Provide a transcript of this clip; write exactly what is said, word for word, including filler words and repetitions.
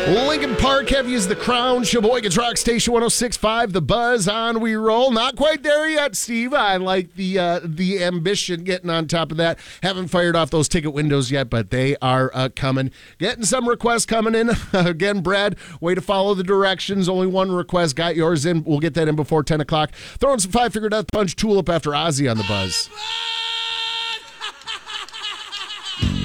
Lincoln Park, Heavy is the Crown. Sheboygan's Rock Station one oh six point five. The Buzz, on we roll. Not quite there yet, Steve. I like the uh, the ambition getting on top of that. Haven't fired off those ticket windows yet, but they are uh, coming. Getting some requests coming in. Again, Brad, way to follow the directions. Only one request. Got yours in. We'll get that in before ten o'clock. Throwing some Five Finger Death Punch Tulip after Ozzy on the Buzz.